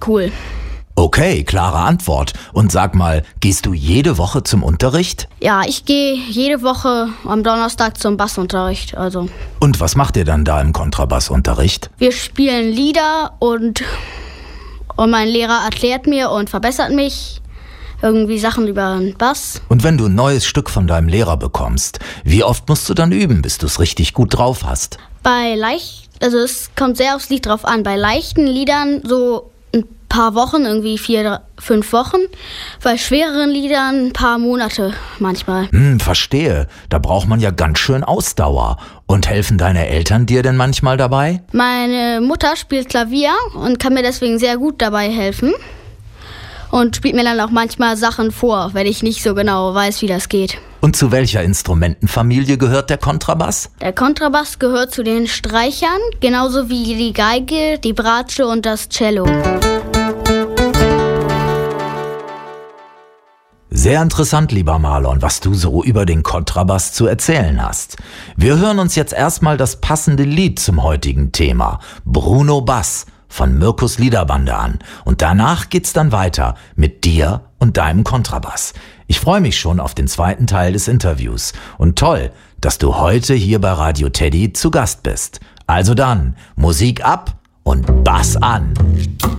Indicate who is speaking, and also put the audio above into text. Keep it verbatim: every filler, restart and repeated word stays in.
Speaker 1: cool.
Speaker 2: Okay, klare Antwort. Und sag mal, gehst du jede Woche zum Unterricht?
Speaker 1: Ja, ich gehe jede Woche am Donnerstag zum Bassunterricht. Also.
Speaker 2: Und was macht ihr dann da im Kontrabassunterricht?
Speaker 1: Wir spielen Lieder und, und mein Lehrer erklärt mir und verbessert mich irgendwie Sachen über den Bass.
Speaker 2: Und wenn du ein neues Stück von deinem Lehrer bekommst, wie oft musst du dann üben, bis du es richtig gut drauf hast?
Speaker 1: Bei leicht, also es kommt sehr aufs Lied drauf an. Bei leichten Liedern so ein paar Wochen, irgendwie vier, fünf Wochen. Bei schwereren Liedern ein paar Monate manchmal.
Speaker 2: Hm, verstehe. Da braucht man ja ganz schön Ausdauer. Und helfen deine Eltern dir denn manchmal dabei?
Speaker 1: Meine Mutter spielt Klavier und kann mir deswegen sehr gut dabei helfen. Und spielt mir dann auch manchmal Sachen vor, wenn ich nicht so genau weiß, wie das geht.
Speaker 2: Und zu welcher Instrumentenfamilie gehört der Kontrabass?
Speaker 1: Der Kontrabass gehört zu den Streichern, genauso wie die Geige, die Bratsche und das Cello.
Speaker 2: Sehr interessant, lieber Marlon, was du so über den Kontrabass zu erzählen hast. Wir hören uns jetzt erstmal das passende Lied zum heutigen Thema, Bruno Bass von Mirkus Liederbande an. Und danach geht's dann weiter mit dir und deinem Kontrabass. Ich freue mich schon auf den zweiten Teil des Interviews. Und toll, dass du heute hier bei Radio Teddy zu Gast bist. Also dann, Musik ab und Bass an.